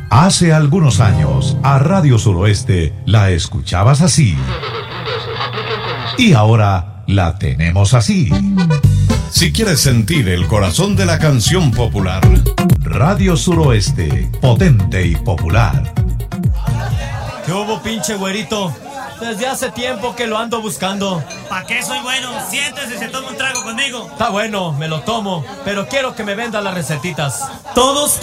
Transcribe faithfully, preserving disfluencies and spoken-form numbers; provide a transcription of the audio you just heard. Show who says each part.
Speaker 1: Hace algunos años, a Radio Suroeste la escuchabas así. Y ahora la tenemos así.
Speaker 2: Si quieres sentir el corazón de la canción popular,
Speaker 1: Radio Suroeste, potente y popular.
Speaker 3: ¿Qué hubo, pinche güerito? Desde hace tiempo que lo ando buscando.
Speaker 4: ¿Pa' qué soy bueno? Siéntese y se toma un trago conmigo.
Speaker 3: Está bueno, me lo tomo, pero quiero que me venda las recetitas.
Speaker 4: Todos